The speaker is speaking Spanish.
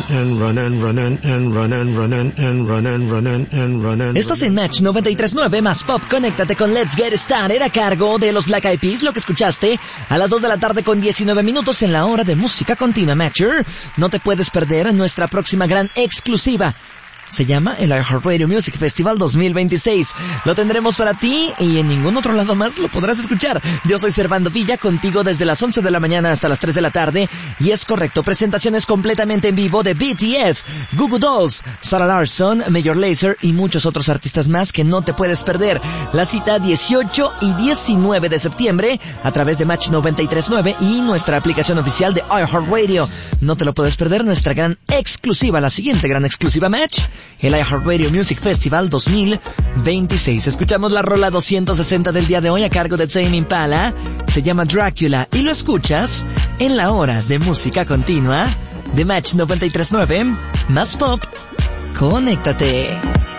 Estás en Match 93.9 más Pop. Conéctate con Let's Get Started a cargo de los Black Eyed Peas, lo que escuchaste a las 2 de la tarde con 19 minutos en la hora de música continua. Matcher, no te puedes perder nuestra próxima gran exclusiva. Se llama el iHeartRadio Music Festival 2026. Lo tendremos para ti y en ningún otro lado más lo podrás escuchar. Yo soy Servando Villa, contigo desde las 11 de la mañana hasta las 3 de la tarde. Y es correcto, presentaciones completamente en vivo de BTS, Goo Goo Dolls, Sarah Larsson, Major Lazer y muchos otros artistas más que no te puedes perder. La cita 18 y 19 de septiembre a través de Match 93.9 y nuestra aplicación oficial de iHeartRadio. No te lo puedes perder, nuestra gran exclusiva, la siguiente gran exclusiva Match, el iHeartRadio Music Festival 2026. Escuchamos la rola 260 del día de hoy a cargo de Tame Impala. Se llama Dracula y lo escuchas en la hora de música continua de Match 93.9 más Pop. Conéctate.